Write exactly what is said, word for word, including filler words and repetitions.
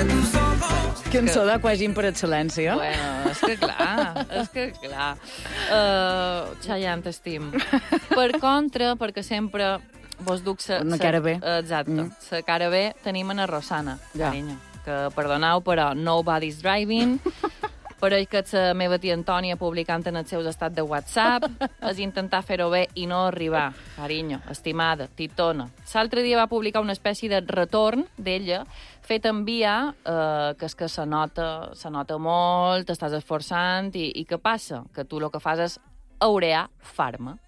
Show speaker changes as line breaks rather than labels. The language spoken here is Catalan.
Cançó de Quagin per excel·lència.
Bueno, és que clar, és que clar. Uh, Chayanne, t'estim. Per contra, perquè sempre vos duc sa,
Una
sa,
cara bé.
Exacte.
Mm.
La cara bé tenim en la Rosana,
Ja.
carinyo. Que, perdoneu, però Nobody's Driving. Pareix que és la meva tia Antònia publicant en els seus estats de WhatsApp. És intentar fer-ho bé i no arribar. Carinyo, estimada, titona. L'altre dia va publicar una espècie de retorn d'ella, fet en via, eh, que és que se nota, se nota molt, t'estàs esforçant, i, i què passa? Que tu el que fas és aurear Farma.